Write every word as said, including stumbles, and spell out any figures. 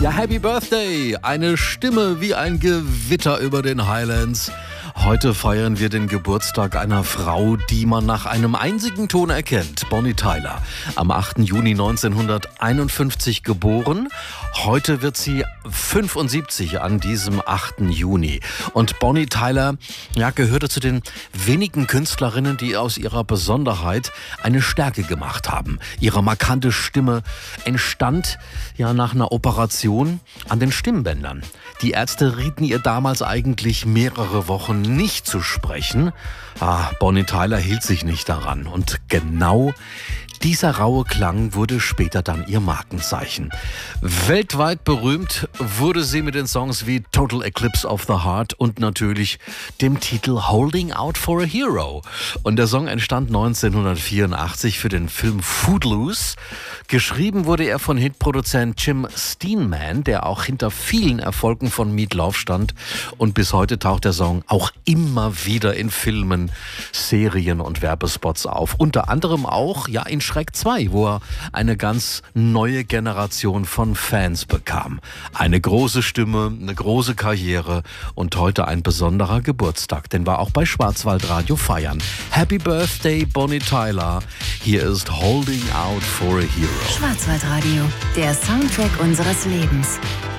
Ja, Happy Birthday! Eine Stimme wie ein Gewitter über den Highlands. Heute feiern wir den Geburtstag einer Frau, die man nach einem einzigen Ton erkennt. Bonnie Tyler. Am achten Juni neunzehnhunderteinundfünfzig geboren. Heute wird sie fünfundsiebzig an diesem achten Juni. Und Bonnie Tyler, ja, gehörte zu den wenigen Künstlerinnen, die aus ihrer Besonderheit eine Stärke gemacht haben. Ihre markante Stimme entstand ja nach einer Operation an den Stimmbändern. Die Ärzte rieten ihr damals eigentlich mehrere Wochen nicht zu sprechen. Ah, Bonnie Tyler hielt sich nicht daran. Und genau dieser raue Klang wurde später dann ihr Markenzeichen. Weltweit berühmt wurde sie mit den Songs wie Total Eclipse of the Heart und natürlich dem Titel Holding Out for a Hero. Und der Song entstand neunzehnhundertvierundachtzig für den Film Footloose. Geschrieben wurde er von Hitproduzent Jim Steinman, der auch hinter vielen Erfolgen von Meat Loaf stand. Und bis heute taucht der Song auch immer wieder in Filmen, Serien und Werbespots auf. Unter anderem auch ja in Shrek zwei, wo er eine ganz neue Generation von Fans bekam. Eine große Stimme, eine große Karriere und heute ein besonderer Geburtstag. Den war auch bei Schwarzwaldradio feiern. Happy Birthday, Bonnie Tyler. Hier ist Holding Out for a Hero. Schwarzwaldradio, der Soundtrack unseres Lebens.